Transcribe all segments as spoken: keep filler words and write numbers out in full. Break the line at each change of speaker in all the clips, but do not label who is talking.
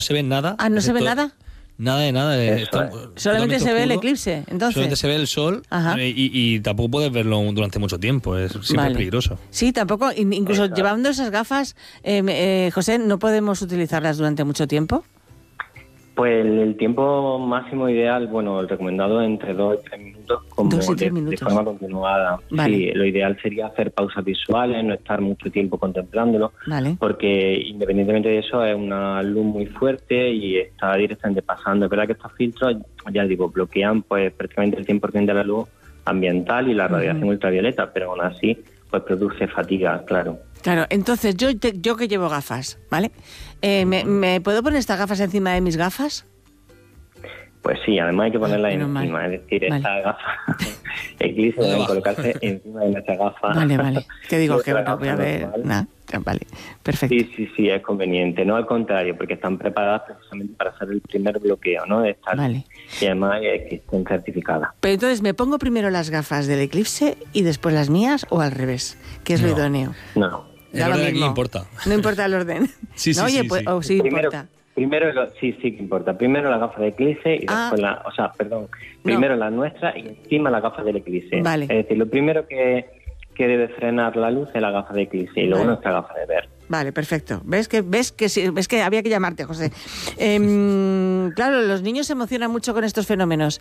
se ve nada.
Ah, ¿no se ve nada?
Nada de nada. Está
solamente se ve
oscuro.
el eclipse, entonces.
Solamente se ve el sol y, y tampoco puedes verlo durante mucho tiempo, es siempre
vale.
peligroso.
Sí, tampoco, incluso Exacto. llevando esas gafas, eh, eh, José, ¿no podemos utilizarlas durante mucho tiempo?
Pues el, el tiempo máximo ideal, bueno, el recomendado es entre dos y tres minutos, como
dos y tres
de,
minutos.
de forma continuada.
Vale.
Sí, lo ideal sería hacer pausas visuales, no estar mucho tiempo contemplándolo,
vale.
porque independientemente de eso es una luz muy fuerte y está directamente pasando. Es verdad que estos filtros, ya digo, bloquean pues prácticamente el cien por ciento de la luz ambiental y la radiación uh-huh. ultravioleta, pero aún así pues produce fatiga, claro.
Claro, entonces yo te, yo que llevo gafas, ¿vale? Eh, ¿me, ¿Me puedo poner estas gafas encima de mis gafas?
Pues sí, además hay que ponerlas
Pero
encima,
mal.
es decir,
vale.
estas gafas eclipse deben colocarse encima de nuestras gafas.
Vale, vale. Que digo que bueno, voy a ver.
Nah,
vale, perfecto.
Sí, sí, sí, es conveniente, no al contrario, porque están preparadas precisamente para hacer el primer bloqueo, ¿no? De estar,
vale.
Y además es que estén certificadas.
Pero entonces, ¿me pongo primero las gafas del eclipse y después las mías o al revés? ¿Qué es
no.
lo idóneo?
No.
El orden aquí importa.
No importa el orden.
Sí, sí,
no, oye,
sí,
pues,
sí.
Oh, sí
primero,
importa.
Primero, lo, sí, sí que importa. Primero la gafa de eclipse y
ah.
después la, o sea, perdón, primero
no.
la nuestra y encima la gafa del eclipse.
Vale.
Es decir, lo primero que, que debe frenar la luz es la gafa de eclipse y luego vale. nuestra gafa de ver.
Vale, perfecto. ¿Ves que ves que sí, ves que había que llamarte, José? Eh, claro, los niños se emocionan mucho con estos fenómenos.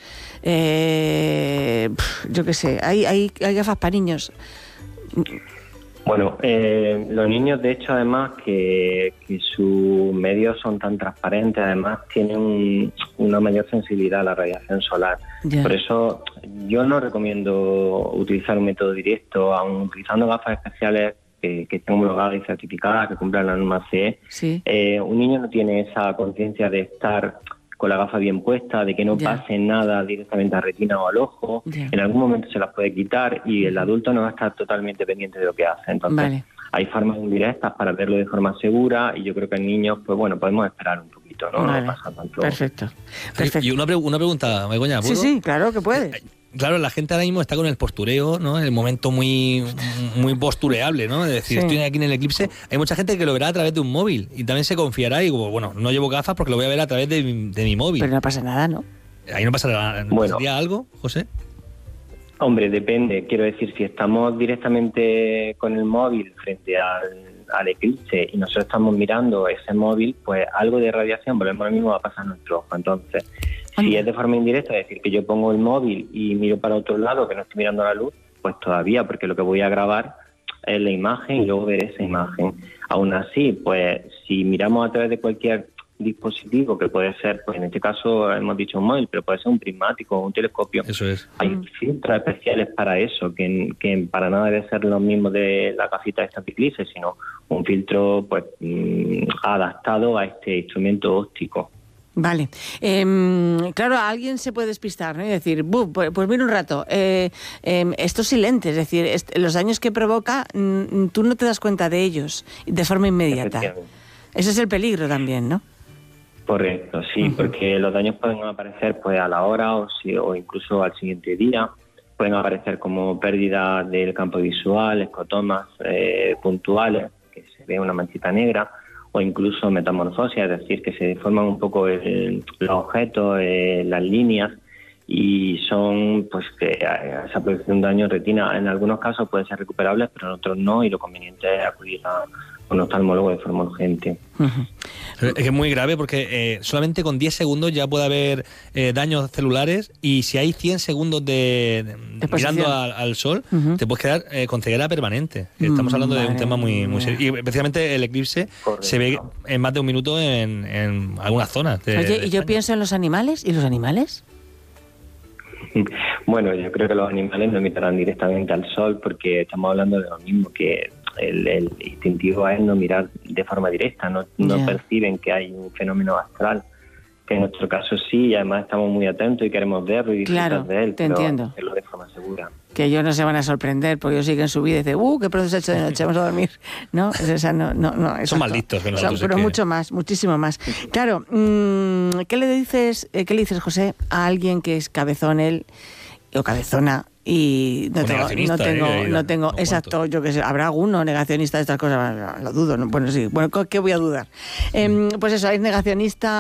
Eh, yo qué sé, hay, hay, hay gafas para niños.
Bueno, eh, los niños, de hecho, además, que, que sus medios son tan transparentes, además tienen un, una mayor sensibilidad a la radiación solar.
Ya.
Por eso yo no recomiendo utilizar un método directo, aun utilizando gafas especiales que, que estén homologadas y certificadas, que cumplan la norma C E.
Sí.
Eh, un niño no tiene esa conciencia de estar con la gafa bien puesta, de que no
ya.
pase nada directamente a retina o al ojo.
Ya.
En algún momento se las puede quitar y el adulto no va a estar totalmente pendiente de lo que hace. Entonces,
vale.
hay formas indirectas para verlo de forma segura y yo creo que en niños, pues bueno, podemos esperar un poquito, ¿no?
Vale.
No pasa tanto.
Perfecto. Perfecto.
Y una, pre- una pregunta, Begoña, ¿puedo?
Sí, sí, claro que puede.
Eh, Claro, la gente ahora mismo está con el postureo, ¿no? En el momento muy muy postureable, ¿no? Es decir, sí. estoy aquí en el eclipse. Hay mucha gente que lo verá a través de un móvil y también se confiará y digo, bueno, no llevo gafas porque lo voy a ver a través de mi, de mi móvil.
Pero no pasa nada, ¿no?
Ahí no pasa nada. ¿No
bueno,
pasaría algo, José?
Hombre, depende. Quiero decir, si estamos directamente con el móvil frente al, al eclipse y nosotros estamos mirando ese móvil, pues algo de radiación, volvemos lo mismo, va a pasar a nuestro ojo. Entonces, si es de forma indirecta, es decir, que yo pongo el móvil y miro para otro lado, que no estoy mirando la luz, pues todavía, porque lo que voy a grabar es la imagen y luego ver esa imagen. Aún así, pues si miramos a través de cualquier dispositivo, que puede ser, pues en este caso hemos dicho un móvil, pero puede ser un prismático o un telescopio.
Eso es.
Hay filtros especiales para eso, que, que para nada debe ser lo mismo de la gafita de esta eclipse, sino un filtro pues mmm, adaptado a este instrumento óptico.
Vale. Eh, claro, alguien se puede despistar, ¿no? Y decir, pues, pues mira un rato, eh, eh, esto es silente, es decir, est- los daños que provoca, mm, tú no te das cuenta de ellos de forma inmediata. Ese es el peligro también, ¿no?
Correcto, sí, uh-huh. porque los daños pueden aparecer pues a la hora o, si, o incluso al siguiente día. Pueden aparecer como pérdida del campo visual, escotomas eh, puntuales, que se ve una manchita negra, o incluso metamorfosis, es decir, que se deforman un poco el, los objetos, eh, las líneas, y son, pues, que esa producción de un daño en retina en algunos casos pueden ser recuperables, pero en otros no, y lo conveniente es acudir a un oftalmólogo de forma urgente.
Uh-huh. Es que es muy grave porque eh, solamente con diez segundos ya puede haber eh, daños celulares, y si hay cien segundos de, de mirando al, al sol, uh-huh. te puedes quedar eh, con ceguera permanente. Estamos hablando mm, de un tema muy, muy serio. Y especialmente el eclipse Correcto. se ve en más de un minuto en, en algunas zonas. De,
Oye,
de
y yo pienso en los animales, ¿y los animales?
Bueno, yo creo que los animales no emitirán directamente al sol porque estamos hablando de lo mismo, que el, el instintivo es no mirar de forma directa, no, no yeah. perciben que hay un fenómeno astral, que en nuestro caso sí, y además estamos muy atentos y queremos verlo y disfrutar
claro,
de él,
te
pero
entiendo.
hacerlo de forma segura.
Que ellos no se van a sorprender porque ellos siguen su vida y dicen, uh, qué pronto se ha hecho de noche, vamos a dormir. No, es esa, no, no, no.
Son más listos que nosotros.
Son, pero
es que...
mucho más, muchísimo más. Claro, mmm, ¿qué le dices, eh, qué le dices, José, a alguien que es cabezón él, o cabezona, y no tengo, no tengo, eh, no tengo, exacto, yo que sé, habrá alguno negacionista de estas cosas, lo dudo, ¿no? Bueno, sí, bueno, ¿qué voy a dudar? Eh, pues eso, hay negacionista